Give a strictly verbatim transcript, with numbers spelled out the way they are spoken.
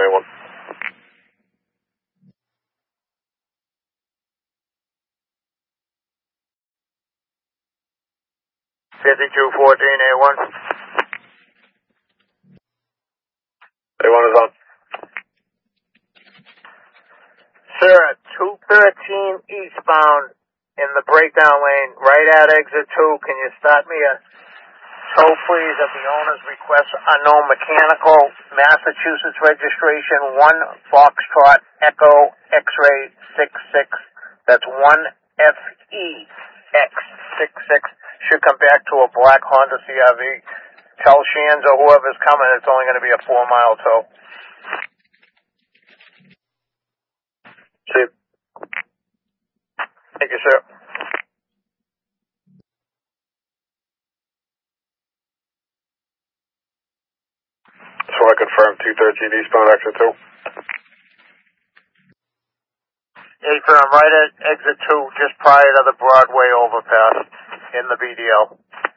A one. fifty-two fourteen A one. A one is on. Sir, two thirteen eastbound in the breakdown lane, right at exit two. Can you start me a tow, please, at the owner's request? Unknown mechanical, Massachusetts registration, one Foxtrot Echo X-ray six six. That's one F E X six six. Should come back to a black Honda C R V. Tell Shands or whoever's coming it's only going to be a four mile tow. See. Thank you, sir. Just want to confirm two thirteen eastbound exit two. Hey, sir, I'm right at exit two, just prior to the Broadway overpass in the B D L.